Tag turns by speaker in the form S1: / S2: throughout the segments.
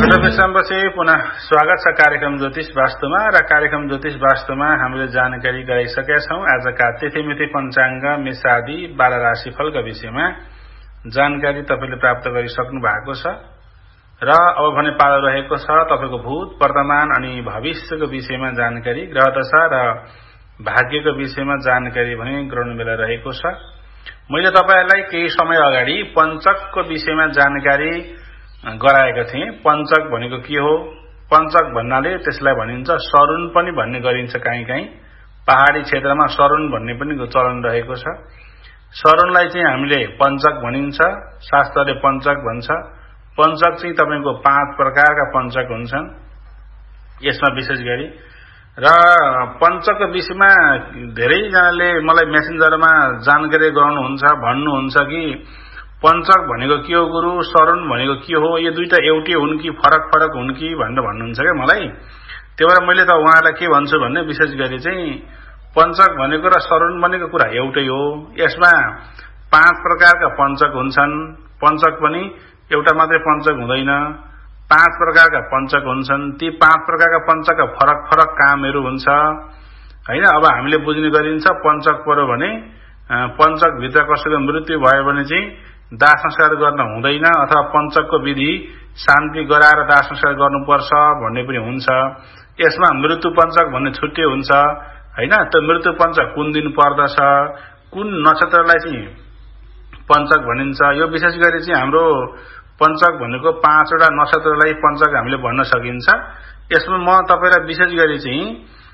S1: छोटो विश्रामपछि पुनः स्वागत छ कार्यक्रम ज्योतिष वास्तुमा र कार्यक्रम ज्योतिष वास्तुमा हामीले जानकारी गराइसकेका छौं। आजका तिथिमिति पञ्चाङ्ग मेषादि 12 राशिफलका विषयमा जानकारी तपाईले प्राप्त गरिसक्नु भएको छ र अब भने पालो रहेको छ तपाईको भूत, वर्तमान अनि भविष्यको विषयमा जानकारी, ग्रहदशा र भाग्यको विषयमा जानकारी भने गराउनु बेला रहेको छ। मैले तपाईहरुलाई केही समय अगाडि पञ्चकको विषयमा जानकारी गराएको थिए। पञ्चक भनेको के हो? पञ्चक भन्नाले त्यसलाई भनिन्छ सरुण पनि भन्ने गरिन्छ। कहीँ पहाडी क्षेत्रमा सरुण भन्ने पनि चलन रहेको छ। सरुणलाई चाहिँ हामीले पञ्चक भनिन्छ, शास्त्रले पञ्चक भन्छ। पञ्चक चाहिँ तपाईको 5 प्रकारका पञ्चक हुन्छन् यसमा विशेष गरी। र पञ्चकको विषयमा धेरै जनाले मलाई मेसेन्जरमा जानकारी गराउनुहुन्छ, भन्नुहुन्छ कि पञ्चक भनेको के हो गुरु, सरुण भनेको के हो, यो दुईटा एउटै हुन् कि फरक हुन् कि भनेर भन्नुहुन्छ के मलाई। त्यही भएर मैले त उहाँलाई के भन्छु भन्ने विशेष गरी चाहिँ पञ्चक भनेको र सरुण भनेको कुरा एउटै हो। यसमा 5 प्रकारका पञ्चक हुन्छन्। पञ्चक पनि एउटा मात्रै पञ्चक हुँदैन, 5 प्रकारका पञ्चक हुन्छन्। ती 5 प्रकारका पञ्चकका फरक कामहरू हुन्छ हैन। अब हामीले बुझ्ने गरिन्छ पञ्चक पर्यो भने पञ्चक भित्र कसैको मृत्यु भयो भने चाहिँ दाह संस्कार गर्न हुँदैन, अथवा पञ्चकको विधि शान्ति गराएर दाह संस्कार गर्नुपर्छ भन्ने पनि हुन्छ। यसमा मृत्यु पञ्चक भन्ने छुट्टै हुन्छ हैन। त्यो मृत्यु पञ्चक कुन दिन पर्दछ, कुन नक्षत्रलाई चाहिँ पञ्चक भनिन्छ, यो विशेष गरी चाहिँ हाम्रो पञ्चक भनेको 5 वटा नक्षत्रलाई पञ्चक हामीले भन्न सकिन्छ। यसमा म तपाईलाई विशेष गरी चाहिँ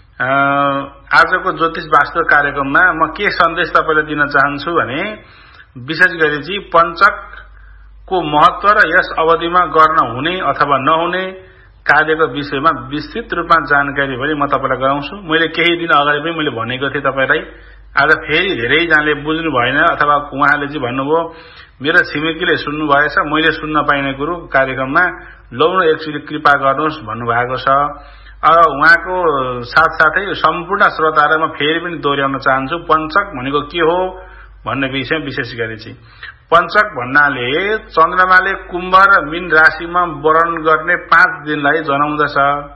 S1: आजको ज्योतिष वास्तु कार्यक्रममा म के सन्देश तपाईलाई दिन चाहन्छु भने विशेष गरी चाहिँ पञ्चकको महत्व र यस अवधिमा गर्न हुने अथवा नहुने कार्यको विषयमा विस्तृत रूपमा जानकारी पनि म तपाईलाई गराउँछु। मैले केही दिन अगाडि पनि मैले भनेको थिएँ तपाईलाई। आज फेरि धेरै जनाले बुझ्नु भएन अथवा उहाँले चाहिँ भन्नुभयो मेरो छिमेकीले सुन्नु भएछ, मैले सुन्न पाइने कुरो कार्यक्रममा लौन एकचोटि कृपा गर्नुहोस् भन्नुभएको छ। उहाँको साथसाथै सम्पूर्ण श्रोताहरूलाई म फेरि पनि दोहोर्याउन चाहन्छु पञ्चक भनेको के हो भन्ने विषय विशेष गरी चाहिँ। पञ्चक भन्नाले चन्द्रमाले कुम्भ र मीन राशिमा वर्णन गर्ने 5 दिनलाई जनाउँदछ।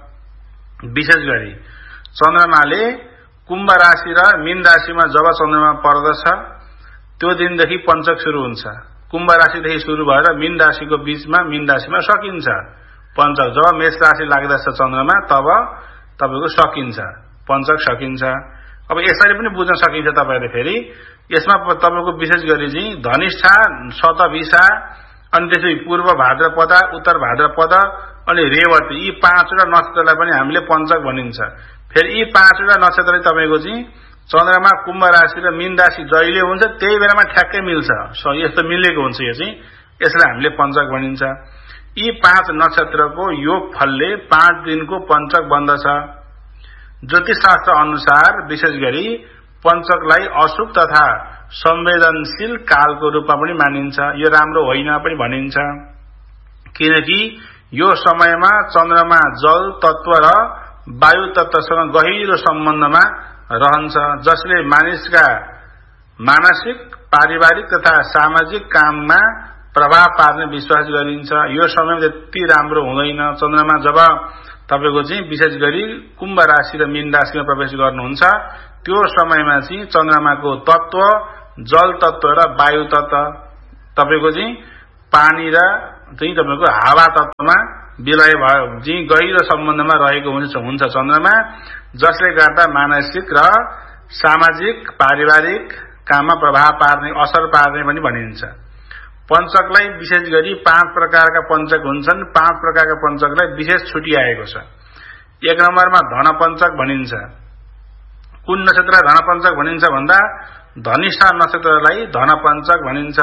S1: विशेष गरी चन्द्रमाले कुम्भ राशि र मीन राशिमा जब चन्द्रमा पर्दछ त्यो दिनदेखि पञ्चक सुरु हुन्छ। कुम्भ राशिदेखि सुरु भएर मीन राशिको बीचमा मीन राशिमा सकिन्छ पञ्चक। जब मेष राशि लाग्दछ चन्द्रमा तब तपाईको सकिन्छ पञ्चक सकिन्छ। अब यसरी पनि बुझ्न सकिन्छ तपाईले। फेरि यसमा तपाईको विशेष गरी चाहिँ धनिष्ठा, शतभिषा, अनि त्यसै पूर्व भाद्रपद, उत्तर भाद्रपद अनि रेवती, यी 5 वटा नक्षत्रलाई पनि हामीले पञ्चक भनिन्छ। फेरि यी 5 वटा नक्षत्र तपाईको चाहिँ चन्द्रमा कुम्भ राशि र मीन राशि जहिले हुन्छ त्यही बेलामा ठ्याक्कै मिल्छ, यस्तो मिलेको हुन्छ। यो चाहिँ यसलाई हामीले पञ्चक भनिन्छ। यी 5 नक्षत्रको योग फलले 5 दिनको पञ्चक बन्दछ। ज्योतिष शास्त्र अनुसार विशेष गरी पञ्चकलाई अशुभ तथा संवेदनशील कालको रूपमा पनि मानिन्छ। यो राम्रो होइन पनि भनिन्छ, किनकि यो समयमा चन्द्रमा जल तत्व र वायु तत्वसँग गहिरो सम्बन्धमा रहन्छ, जसले मानिसका मानसिक, पारिवारिक तथा सामाजिक काममा प्रभाव पार्ने विश्वास गरिन्छ। यो समय त्यति राम्रो हुँदैन। चन्द्रमा जब तपाईको चाहिँ विशेष गरी कुम्भ राशि र मीन राशिमा प्रवेश गर्नुहुन्छ त्यो समयमा चाहिँ चन्द्रमाको तत्व जल तत्व र वायु तत्व तपाईको चाहिँ पानी र चाहिँ तपाईको हावा तत्वमा विलय भयो चाहिँ गहिरो सम्बन्धमा रहेको हुन्छ चन्द्रमा, जसले गर्दा मानसिक र सामाजिक पारिवारिक काममा प्रभाव पार्ने, असर पार्ने पनि भनिन्छ। पञ्चकलाई विशेष गरी 5 प्रकारका पञ्चक हुन्छन्। 5 प्रकारका पञ्चकलाई विशेष छुटिआएको छ। 1 नम्बरमा धन पञ्चक भनिन्छ। कुन नक्षत्रलाई धन पञ्चक भनिन्छ भन्दा धनिष्ठा नक्षत्रलाई धन पञ्चक भनिन्छ।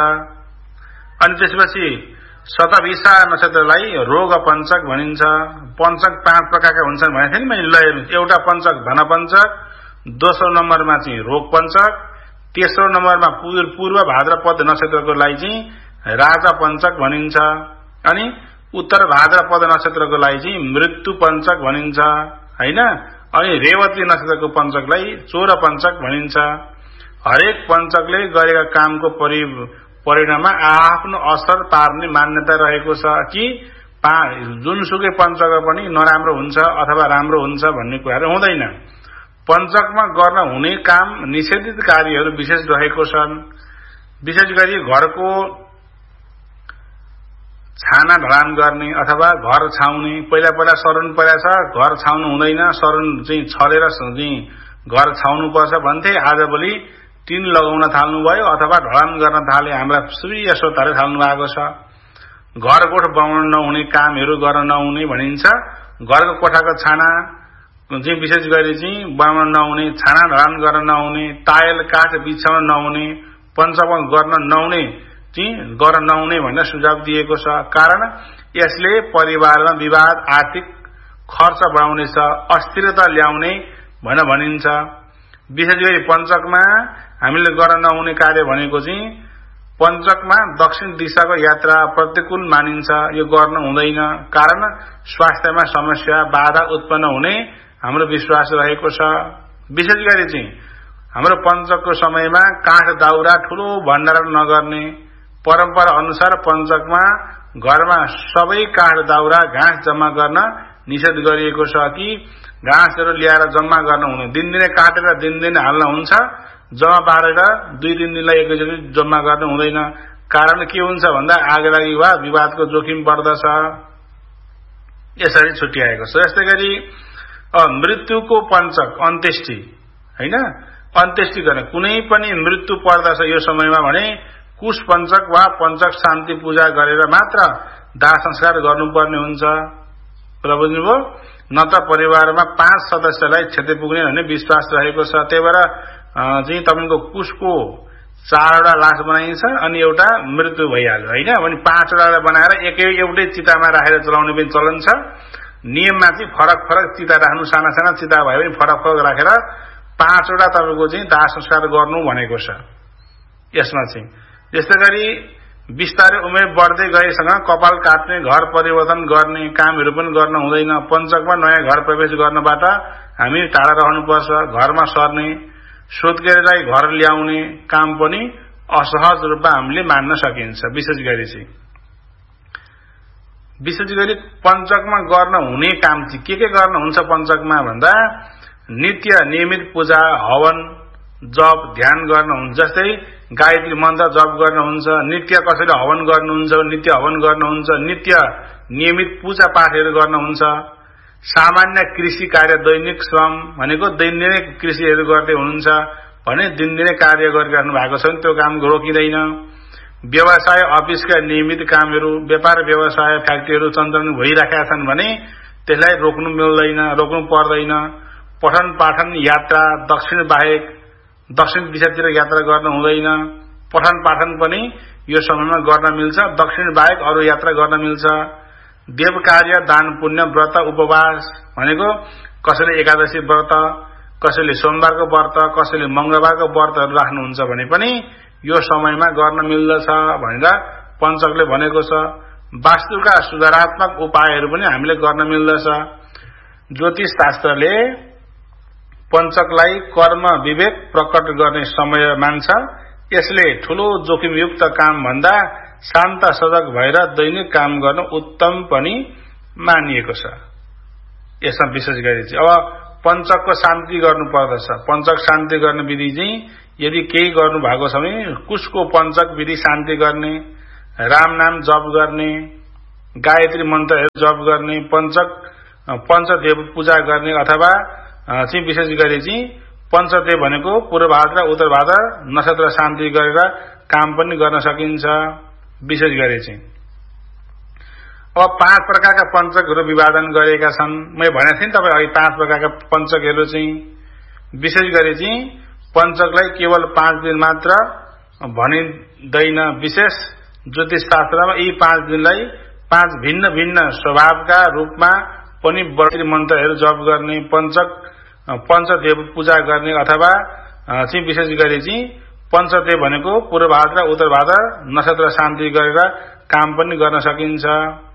S1: अनि त्यसपछि शतभिषा नक्षत्रलाई रोग पञ्चक भनिन्छ। पञ्चक 5 प्रकारका हुन्छन् भनेको थिएँ नि मैले। एउटा पञ्चक धन पञ्चक, दोस्रो नम्बरमा चाहिँ रोग पञ्चक, तेस्रो नम्बरमा पूर्व भाद्रपद नक्षत्रकोलाई चाहिँ राजा पञ्चक भनिन्छ, अनि उत्तर भाद्रपद नक्षत्रकोलाई चाहिँ मृत्यु पञ्चक भनिन्छ हैन। अनि रेवती नक्षत्रको पञ्चकलाई चोर पञ्चक भनिन्छ। हरेक पञ्चकले गरेका कामको परिणाममा आफ्नो असर पार्ने मान्यता रहेको छ कि जुनसुकै पञ्चक पनि नराम्रो हुन्छ अथवा राम्रो हुन्छ भन्ने कुराहरू हुँदैन। पञ्चकमा गर्न हुने काम निषेधित कार्यहरू विशेष रहेको छन्। विशेष गरी घरको छाना ढलान गर्ने अथवा घर छाउने। पहिला सरुन पर्या छ, घर छाउनु हुँदैन, सरुन चाहिँ छलेर चाहिँ घर छाउनु पर्छ भन्थे। आजभोलि टिन लगाउन थाल्नुभयो अथवा ढलान गर्न थाले हाम्रा सूर्य श्रोताले थाल्नु भएको छ। घरकोठ बनाउन नहुने कामहरू गर्न नहुने भनिन्छ। घरको कोठाको छाना चाहिँ विशेष गरी चाहिँ बनाउन नहुने, छाना ढलान गर्न नहुने, टायल काठ बिछाउन नहुने, पञ्चकमा गर्न नहुने चाहिँ गर्न नहुने भनेर सुझाव दिएको छ। कारण यसले परिवारमा विवाद, आर्थिक खर्च बढाउनेछ, अस्थिरता ल्याउने भनेर भनिन्छ। विशेष गरी पञ्चकमा हामीले गर्न नहुने कार्य भनेको चाहिँ पञ्चकमा दक्षिण दिशाको यात्रा प्रतिकूल मानिन्छ। यो गर्न हुँदैन। कारण स्वास्थ्यमा समस्या, बाधा उत्पन्न हुने हाम्रो विश्वास रहेको छ। विशेष गरी चाहिँ हाम्रो पञ्चकको समयमा काठ दाउरा ठूलो भण्डारण नगर्ने। परम्परा अनुसार पञ्चकमा घरमा सबै काठ दाउरा घाँस जम्मा गर्न निषेध गरिएको छ कि घाँसहरू ल्याएर जम्मा गर्न हुने। दिनदिनै काटेर दिनदिनै हाल्न हुन्छ, जम्मा पारेर 2-3 दिनलाई एकैचोटि जम्मा गर्न हुँदैन। कारण के हुन्छ भन्दा आगलागी वा विवादको जोखिम बढ्दछ। यसरी छुट्याएको छ। यस्तै गरी मृत्युको पञ्चक अन्त्येष्टि हैन, अन्त्येष्टि गर्ने कुनै पनि मृत्यु पर्दछ यो समयमा भने कुश पञ्चक वा पञ्चक शान्ति पूजा गरेर मात्र दाह संस्कार गर्नुपर्ने हुन्छ। बुझ्नुभयो? न त परिवारमा 5 सदस्यलाई क्षति पुग्ने भन्ने विश्वास रहेको छ। त्यही भएर चाहिँ तपाईको कुशको 4वटा लास बनाइन्छ अनि एउटा मृत्यु भइहाल्यो हैन। भने 5वटा बनाएर एउटै चितामा राखेर चलाउने पनि चलन छ। नियममा चाहिँ फरक चिता राख्नु, साना चिता भए पनि फरक राखेर 5वटा तपाईको चाहिँ दाह संस्कार गर्नु भनेको छ यसमा चाहिँ। यस्तै गरी बिस्तारै उमेर बढ्दै गएसँग कपाल काट्ने, घर परिवर्तन गर्ने कामहरू पनि गर्न हुँदैन। पञ्चकमा नयाँ घर प्रवेश गर्नबाट हामी टाढा रहनुपर्छ। घरमा सर्ने, सोधकेरीलाई घर ल्याउने काम पनि असहज रूपमा हामीले मान्न सकिन्छ। विशेष गरी पञ्चकमा गर्न हुने काम चाहिँ के गर्न हुन्छ पञ्चकमा भन्दा नित्य नियमित पूजा, हवन, जप, ध्यान गर्न हुन्छ। जस्तै गायत्री मन्त्र जप गर्नुहुन्छ, नित्य कसैले हवन गर्नुहुन्छ, नित्य हवन गर्नुहुन्छ, नित्य नियमित पूजा पाठहरू गर्नुहुन्छ। सामान्य कृषि कार्य, दैनिक श्रम भनेको दिनदिनै कृषिहरू गर्दै हुनुहुन्छ भने दिनदिनै कार्य गरिराख्नु भएको छ भने त्यो काम रोकिँदैन। व्यवसाय, अफिसका नियमित कामहरू, व्यापार व्यवसाय, फ्याक्ट्रीहरू सञ्चालन भइराखेका छन् भने त्यसलाई रोक्नु मिल्दैन, रोक्नु पर्दैन। पठन पाठन, यात्रा, दक्षिण दिशातिर यात्रा गर्न हुँदैन। पठन पाठन पनि यो समयमा गर्न मिल्छ, दक्षिण बाहेक अरू यात्रा गर्न मिल्छ। देव कार्य, दान पुण्य, व्रत, उपवास भनेको कसैले एकादशी व्रत, कसैले सोमबारको व्रत, कसैले मंगलबारको व्रतहरू राख्नुहुन्छ भने पनि यो समयमा गर्न मिल्दछ भनेर पञ्चकले भनेको छ। वास्तुका सुधारात्मक उपायहरू पनि हामीले गर्न मिल्दछ। ज्योतिष शास्त्रले पञ्चकलाई कर्म विवेक प्रकट गर्ने समय मान्छ। यसले ठूलो जोखिमयुक्त काम भन्दा शान्त सजग भएर दैनिक काम गर्न उत्तम पनि मानिएको छ। यसमा विशेष गरी चाहिँ अब पञ्चकको शान्ति गर्नु पर्दछ। पञ्चक शान्ति गर्ने विधि चाहिँ यदि केही गर्नु भएको छ भने कुशको पञ्चक विधि शान्ति गर्ने, राम नाम जप गर्ने, गायत्री मन्त्र जप गर्ने, पञ्चदेव पूजा गर्ने अथवा चाहिँ विशेष गरी चाहिँ पञ्चदेव भनेको पूर्व भाद्र र उत्तर भाद्र नक्षत्र शान्ति गरेर काम पनि गर्न सकिन्छ। विशेष गरी चाहिँ अब 5 प्रकारका पञ्चकहरू विभाजन गरेका छन्। मैले भनेको थिएँ तपाईँ अहिले 5 प्रकारका पञ्चकहरू चाहिँ। विशेष गरी चाहिँ पञ्चकलाई केवल 5 दिन मात्र भनिँदैन। विशेष ज्योतिष शास्त्रमा यी 5 दिनलाई 5 भिन्न भिन्न स्वभावका रूपमा पनि गायत्री मन्त्रहरू जप गर्ने, पञ्चदेव पूजा गर्ने अथवा चाहिँ विशेष गरी चाहिँ पञ्चदेव भनेको पूर्व भाद्र उत्तर भाद्र नक्षत्र शान्ति गरेर काम पनि गर्न सकिन्छ।